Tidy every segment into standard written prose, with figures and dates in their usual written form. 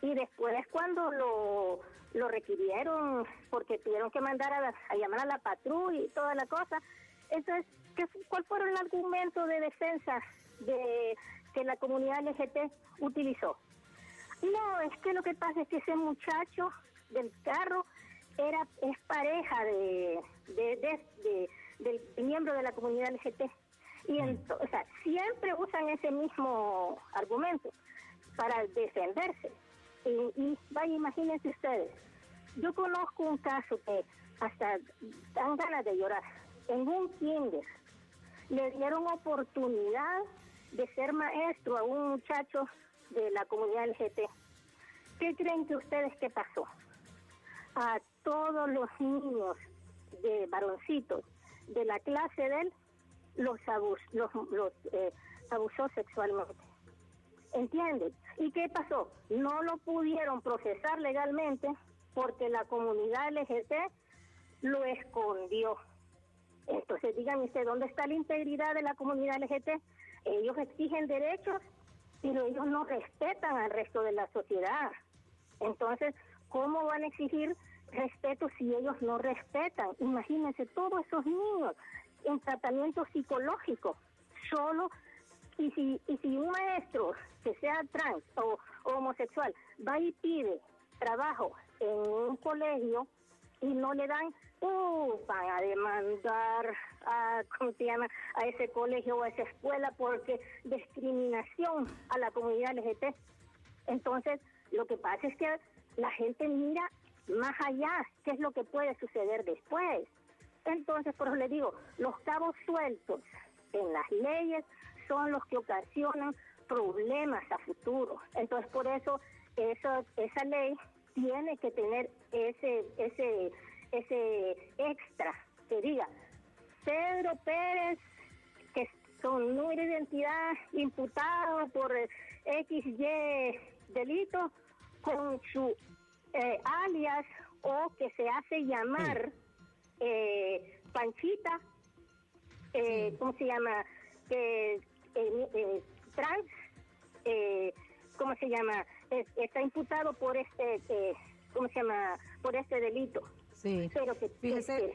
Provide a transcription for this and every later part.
Y después cuando lo requirieron, porque tuvieron que mandar a llamar a la patrulla y toda la cosa, entonces, ¿cuál fueron el argumento de defensa que la comunidad LGBT utilizó? No, es que lo que pasa es que ese muchacho del carro es pareja del miembro de la comunidad LGBT. Y o sea, siempre usan ese mismo argumento para defenderse. Y vaya, imagínense ustedes, yo conozco un caso que hasta dan ganas de llorar. En un kinder le dieron oportunidad de ser maestro a un muchacho de la comunidad LGBT. ¿Qué creen que ustedes que pasó? A todos los niños de varoncitos de la clase de él los abusó sexualmente. ¿Entienden? ¿Y qué pasó? No lo pudieron procesar legalmente porque la comunidad LGBT lo escondió. Entonces, díganme usted, ¿dónde está la integridad de la comunidad LGBT? Ellos exigen derechos, pero ellos no respetan al resto de la sociedad. Entonces, ¿cómo van a exigir respeto si ellos no respetan? Imagínense todos esos niños en tratamiento psicológico, solo. Y si un maestro que sea trans o homosexual va y pide trabajo en un colegio y no le dan, van a demandar a ese colegio o a esa escuela porque discriminación a la comunidad LGBT. Entonces, lo que pasa es que la gente mira más allá, qué es lo que puede suceder después. Entonces, por eso le digo, los cabos sueltos en las leyes son los que ocasionan problemas a futuro. Entonces, por eso esa ley tiene que tener ese extra que diga Pedro Pérez, que con número de identidad imputado por XY delito, con su alias o que se hace llamar Panchita, ¿cómo se llama? Trans, ¿cómo se llama? Está imputado por ¿cómo se llama? Por este delito. Sí. Pero que fíjese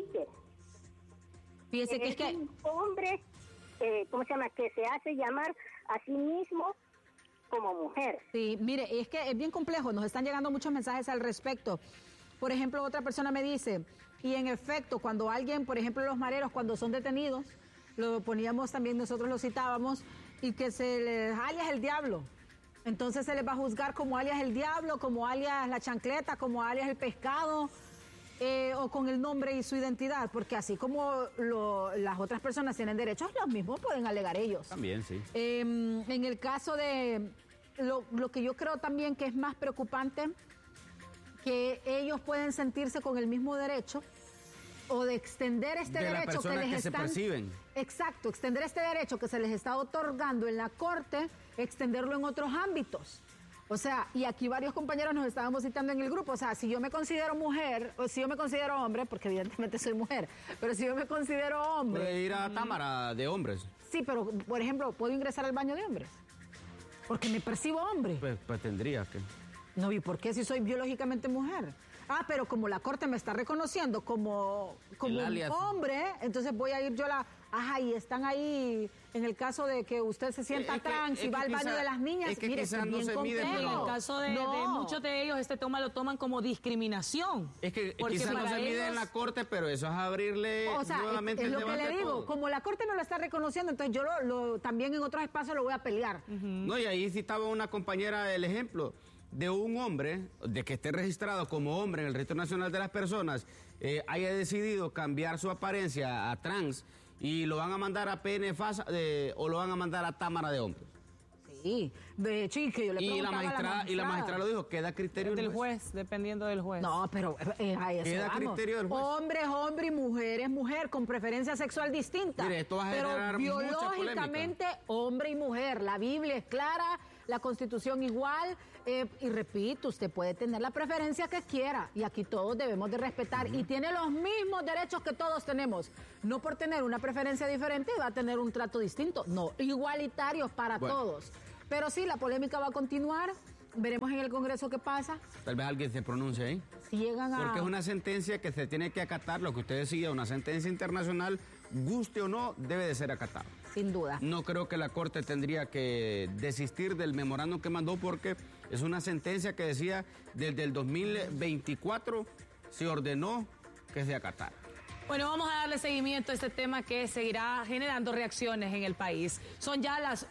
que es que un hombre, ¿cómo se llama? Que se hace llamar a sí mismo como mujer. Sí, mire, es que es bien complejo, nos están llegando muchos mensajes al respecto. Por ejemplo, otra persona me dice, y en efecto, cuando alguien, por ejemplo, los mareros, cuando son detenidos, lo poníamos también, nosotros lo citábamos, y que se les alias el diablo. Entonces se les va a juzgar como alias el diablo, como alias la chancleta, como alias el pescado, o con el nombre y su identidad, porque así como las otras personas tienen derechos, los mismos pueden alegar ellos. También, sí. En el caso de lo que yo creo también que es más preocupante, que ellos pueden sentirse con el mismo derecho o de extender este de derecho que les que están... se perciben. Exacto, extender este derecho que se les está otorgando en la corte, extenderlo en otros ámbitos. O sea, y aquí varios compañeros nos estábamos citando en el grupo, o sea, si yo me considero mujer, o si yo me considero hombre, porque evidentemente soy mujer, pero si yo me considero hombre... Puede ir a Támara de hombres. Sí, pero, por ejemplo, ¿puedo ingresar al baño de hombres? Porque me percibo hombre. Pues tendría que... No, ¿y por qué si soy biológicamente mujer? Ah, pero como la corte me está reconociendo como un hombre, entonces voy a ir yo y están ahí en el caso de que usted se sienta trans y va al baño de las niñas. Es que mire, quizás es no bien se mide, complejo. pero... En el caso de muchos de ellos, lo toman como discriminación. Es que porque quizás no se mide ellos... en la corte, pero eso es abrirle nuevamente es el lo que debate le digo, a todo. como la corte no lo está reconociendo, entonces yo también en otros espacios lo voy a pelear. No, y ahí citaba una compañera el ejemplo de un hombre, de que esté registrado como hombre en el Registro Nacional de las Personas, haya decidido cambiar su apariencia a trans y lo van a mandar a PNFAS o lo van a mandar a Támara de hombres. Sí, de hecho, y que yo le preguntaba y la magistrada lo dijo, queda a criterio del juez, dependiendo del juez. No, pero a eso queda a vamos. criterio del juez. Hombre es hombre y mujer es mujer, con preferencia sexual distinta. Mire, esto va a generar pero mucha biológicamente, hombre y mujer, la Biblia es clara, la Constitución igual, y repito, usted puede tener la preferencia que quiera, y aquí todos debemos de respetar, y tiene los mismos derechos que todos tenemos. No por tener una preferencia diferente va a tener un trato distinto, no, igualitarios para todos. Pero sí, la polémica va a continuar. Veremos en el Congreso qué pasa. Tal vez alguien se pronuncie ahí. Si llegan a... Porque es una sentencia que se tiene que acatar, lo que usted decía, una sentencia internacional, guste o no, debe de ser acatada. Sin duda. No creo que la Corte tendría que desistir del memorándum que mandó porque es una sentencia que decía desde el 2024 se ordenó que se acatara. Bueno, vamos a darle seguimiento a este tema que seguirá generando reacciones en el país. Son ya las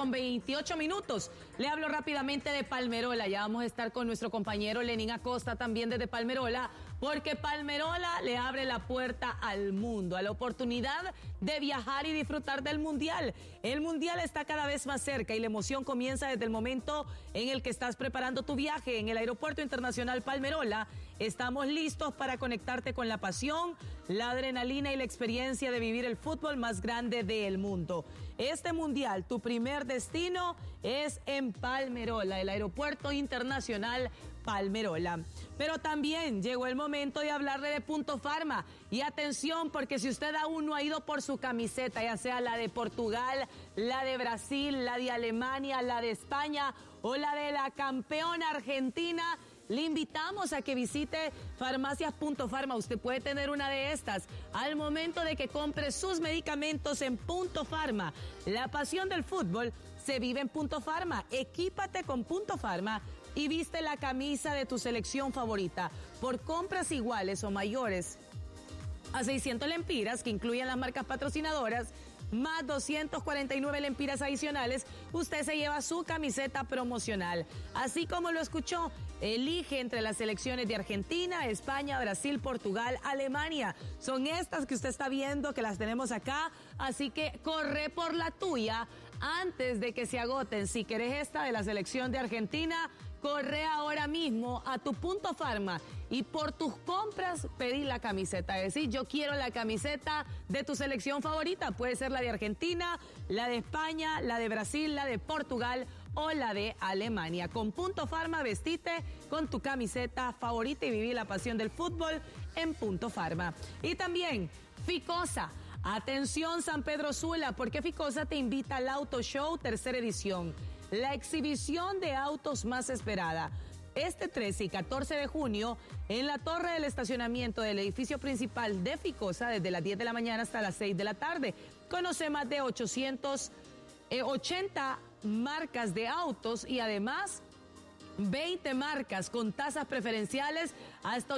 8:28. Le hablo rápidamente de Palmerola. Ya vamos a estar con nuestro compañero Lenín Acosta también desde Palmerola, porque Palmerola le abre la puerta al mundo, a la oportunidad de viajar y disfrutar del Mundial. El Mundial está cada vez más cerca y la emoción comienza desde el momento en el que estás preparando tu viaje. En el Aeropuerto Internacional Palmerola estamos listos para conectarte con la pasión, la adrenalina y la experiencia de vivir el fútbol más grande del mundo. Este Mundial, tu primer destino es en Palmerola, el Aeropuerto Internacional Palmerola. Pero también llegó el momento de hablarle de Punto Farma. Y atención, porque si usted aún no ha ido por su camiseta, ya sea la de Portugal, la de Brasil, la de Alemania, la de España o la de la campeona Argentina, le invitamos a que visite Farmacias Punto Farma. Usted puede tener una de estas al momento de que compre sus medicamentos en Punto Farma. La pasión del fútbol se vive en Punto Farma. Equípate con Punto Farma y viste la camisa de tu selección favorita. Por compras iguales o mayores a 600 lempiras, que incluyen las marcas patrocinadoras, más 249 lempiras adicionales, usted se lleva su camiseta promocional. Así como lo escuchó, elige entre las selecciones de Argentina, España, Brasil, Portugal, Alemania. Son estas que usted está viendo, que las tenemos acá, así que corre por la tuya antes de que se agoten. Si querés esta de la selección de Argentina, corre ahora mismo a tu Punto Farma y por tus compras pedí la camiseta. Es decir, yo quiero la camiseta de tu selección favorita. Puede ser la de Argentina, la de España, la de Brasil, la de Portugal o la de Alemania. Con Punto Farma, vestite con tu camiseta favorita y viví la pasión del fútbol en Punto Farma. Y también Ficosa. Atención San Pedro Sula, porque Ficosa te invita al Auto Show tercera edición. La exhibición de autos más esperada. Este 13 y 14 de junio, en la torre del estacionamiento del edificio principal de Ficosa, desde las 10 de la mañana hasta las 6 de la tarde. Conoce más de 880 marcas de autos y además 20 marcas con tasas preferenciales hasta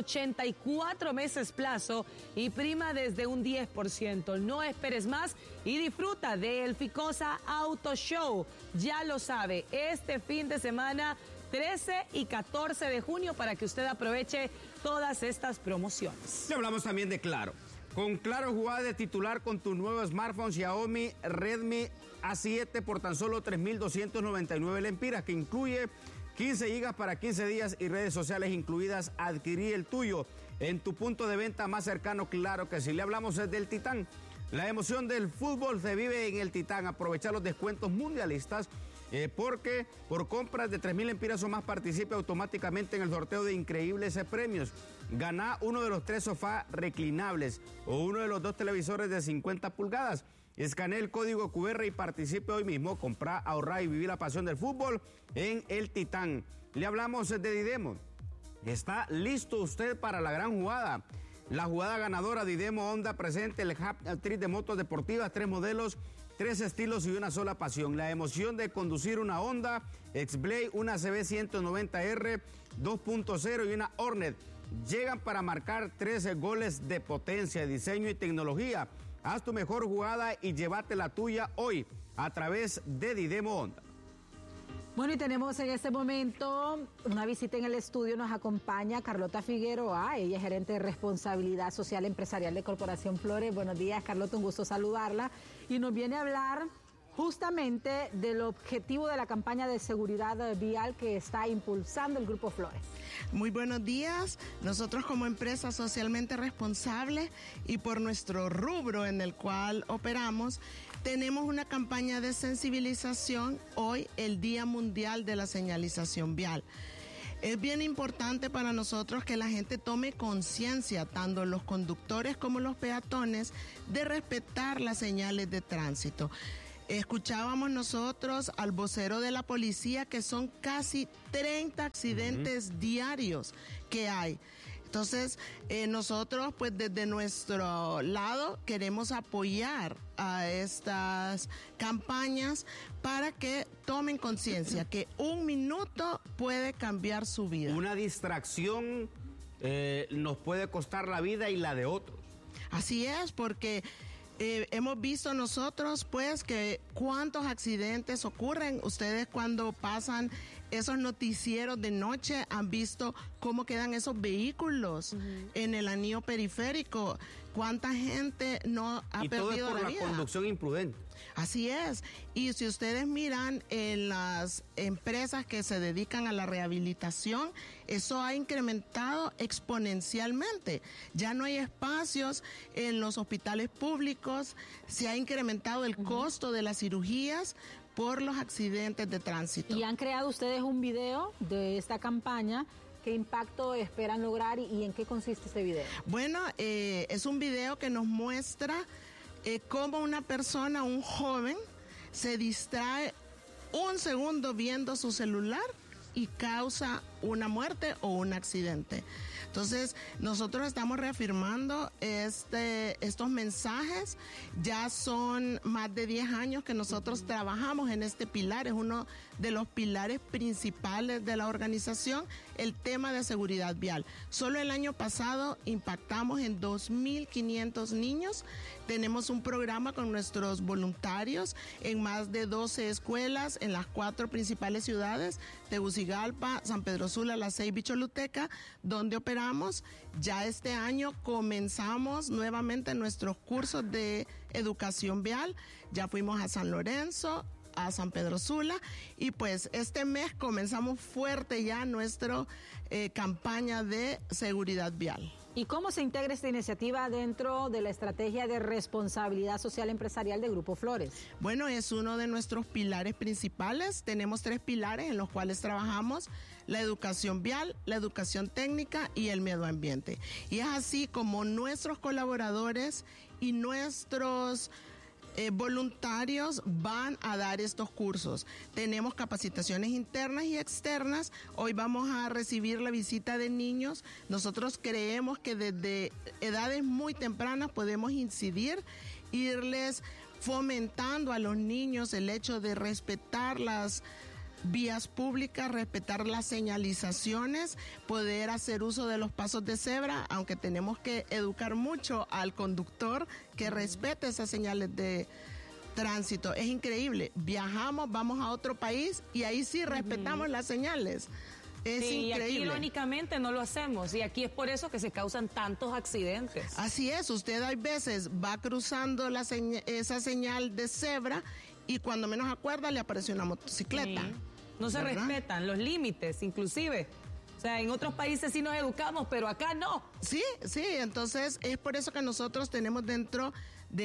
84 meses plazo y prima desde un 10%. No esperes más y disfruta del Ficosa Auto Show. Ya lo sabe, este fin de semana 13 y 14 de junio para que usted aproveche todas estas promociones. Y hablamos también de Claro. Con Claro, jugada de titular con tu nuevo smartphone Xiaomi Redmi A7 por tan solo 3.299 lempiras, que incluye 15 gigas para 15 días y redes sociales incluidas. Adquirí el tuyo en tu punto de venta más cercano. Claro que sí. Le hablamos del Titán. La emoción del fútbol se vive en el Titán. Aprovechar los descuentos mundialistas porque por compras de 3.000 lempiras o más participe automáticamente en el sorteo de increíbles premios. Gana uno de los 3 sofás reclinables o uno de los 2 televisores de 50 pulgadas. Escanee el código QR y participe hoy mismo. Compra, ahorrar y vivir la pasión del fútbol en el Titán. Le hablamos de Didemo. ¿Está listo usted para la gran jugada? La jugada ganadora. Didemo Honda presente el hat-trick de motos deportivas, 3 modelos, 3 estilos y una sola pasión. La emoción de conducir una Honda X-Blade, una CB190R 2.0 y una Hornet. Llegan para marcar 13 goles de potencia, diseño y tecnología. Haz tu mejor jugada y llévate la tuya hoy a través de Didemo Honda. Bueno, y tenemos en este momento una visita en el estudio. Nos acompaña Carlota Figueroa. Ella es gerente de responsabilidad social empresarial de Corporación Flores. Buenos días, Carlota, un gusto saludarla. Y nos viene a hablar justamente del objetivo de la campaña de seguridad vial que está impulsando el Grupo Flores. Muy buenos días. Nosotros como empresa socialmente responsable y por nuestro rubro en el cual operamos, tenemos una campaña de sensibilización hoy, el Día Mundial de la Señalización Vial. Es bien importante para nosotros que la gente tome conciencia, tanto los conductores como los peatones, de respetar las señales de tránsito. Escuchábamos nosotros al vocero de la policía que son casi 30 accidentes diarios que hay. Entonces, nosotros pues desde nuestro lado queremos apoyar a estas campañas para que tomen conciencia que un minuto puede cambiar su vida. Una distracción nos puede costar la vida y la de otros. Así es, porque hemos visto nosotros pues que cuántos accidentes ocurren. Ustedes cuando pasan esos noticieros de noche han visto cómo quedan esos vehículos en el anillo periférico. Cuánta gente no ha perdido la vida. Y todo es por la conducción imprudente. Así es. Y si ustedes miran en las empresas que se dedican a la rehabilitación, eso ha incrementado exponencialmente. Ya no hay espacios en los hospitales públicos, se ha incrementado el costo de las cirugías por los accidentes de tránsito. ¿Y han creado ustedes un video de esta campaña? ¿Qué impacto esperan lograr y en qué consiste este video? Bueno, es un video que nos muestra cómo una persona, un joven, se distrae un segundo viendo su celular y causa una muerte o un accidente. Entonces, nosotros estamos reafirmando estos mensajes. Ya son más de 10 años que nosotros trabajamos en este pilar. Es uno de los pilares principales de la organización, el tema de seguridad vial. Solo el año pasado impactamos en 2.500 niños. Tenemos un programa con nuestros voluntarios en más de 12 escuelas en las 4 principales ciudades, Tegucigalpa, San Pedro Sula, La Ceiba y Choluteca, donde operamos. Ya este año comenzamos nuevamente nuestros cursos de educación vial. Ya fuimos a San Lorenzo, a San Pedro Sula, y pues este mes comenzamos fuerte ya nuestra campaña de seguridad vial. ¿Y cómo se integra esta iniciativa dentro de la estrategia de responsabilidad social empresarial de Grupo Flores? Bueno, es uno de nuestros pilares principales. Tenemos 3 pilares en los cuales trabajamos: la educación vial, la educación técnica y el medio ambiente. Y es así como nuestros colaboradores y nuestros voluntarios van a dar estos cursos. Tenemos capacitaciones internas y externas. Hoy vamos a recibir la visita de niños. Nosotros creemos que desde edades muy tempranas podemos incidir, irles fomentando a los niños el hecho de respetar las vías públicas, respetar las señalizaciones, poder hacer uso de los pasos de cebra, aunque tenemos que educar mucho al conductor que respete esas señales de tránsito. Es increíble, viajamos, vamos a otro país y ahí sí respetamos las señales. Es increíble. Y aquí irónicamente no lo hacemos, y aquí es por eso que se causan tantos accidentes. Así es, usted hay veces va cruzando esa señal de cebra y cuando menos acuerda le aparece una motocicleta. Sí. No se respetan los límites, inclusive. O sea, en otros países sí nos educamos, pero acá no. Sí, entonces es por eso que nosotros tenemos dentro de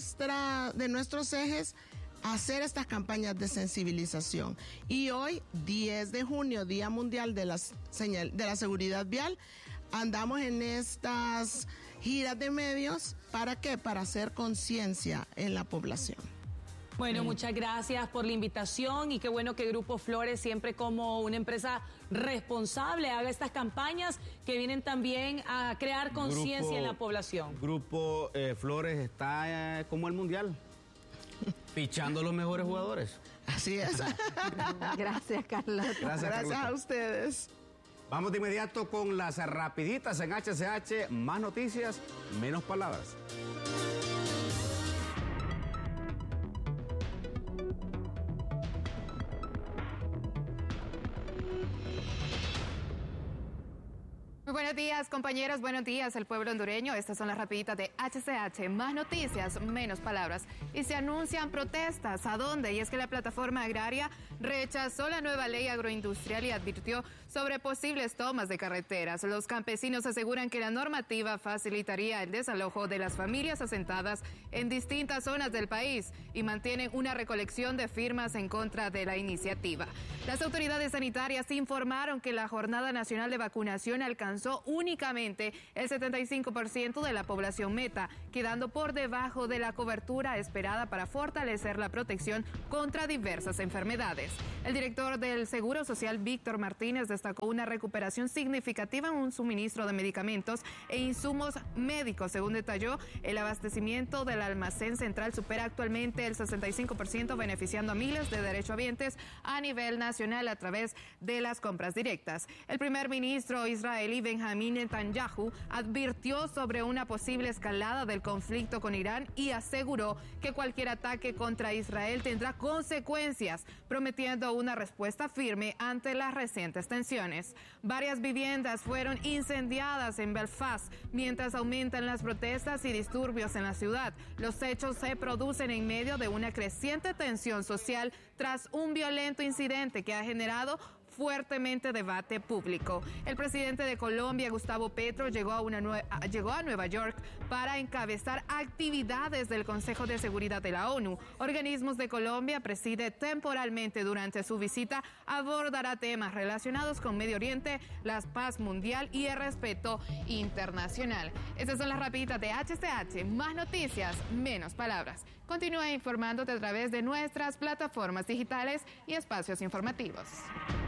nuestros ejes hacer estas campañas de sensibilización. Y hoy, 10 de junio, Día Mundial de la Seguridad Vial, andamos en estas giras de medios. ¿Para qué? Para hacer conciencia en la población. Bueno, muchas gracias por la invitación y qué bueno que Grupo Flores, siempre como una empresa responsable, haga estas campañas que vienen también a crear conciencia en la población. Grupo Flores está como el Mundial, fichando los mejores jugadores. Así es. Gracias, Carlos. Gracias a ustedes. Vamos de inmediato con las rapiditas en HCH. Más noticias, menos palabras. Muy buenos días, compañeros, buenos días al pueblo hondureño. Estas son las rapiditas de HCH, más noticias, menos palabras. Y se anuncian protestas. ¿A dónde? Y es que la plataforma agraria rechazó la nueva ley agroindustrial y advirtió sobre posibles tomas de carreteras. Los campesinos aseguran que la normativa facilitaría el desalojo de las familias asentadas en distintas zonas del país y mantienen una recolección de firmas en contra de la iniciativa. Las autoridades sanitarias informaron que la Jornada Nacional de Vacunación alcanzó alcanzó únicamente el 75% de la población meta, quedando por debajo de la cobertura esperada para fortalecer la protección contra diversas enfermedades. El director del Seguro Social, Víctor Martínez, destacó una recuperación significativa en un suministro de medicamentos e insumos médicos. Según detalló, el abastecimiento del almacén central supera actualmente el 65%, beneficiando a miles de derechohabientes a nivel nacional a través de las compras directas. El primer ministro israelí Benjamín Netanyahu advirtió sobre una posible escalada del conflicto con Irán y aseguró que cualquier ataque contra Israel tendrá consecuencias, prometiendo una respuesta firme ante las recientes tensiones. Varias viviendas fueron incendiadas en Belfast mientras aumentan las protestas y disturbios en la ciudad. Los hechos se producen en medio de una creciente tensión social tras un violento incidente que ha generado fuertemente debate público. El presidente de Colombia, Gustavo Petro, llegó a Nueva York para encabezar actividades del Consejo de Seguridad de la ONU. Organismos de Colombia preside temporalmente durante su visita, abordará temas relacionados con Medio Oriente, la paz mundial y el respeto internacional. Estas son las rapiditas de HCH, más noticias, menos palabras. Continúa informándote a través de nuestras plataformas digitales y espacios informativos.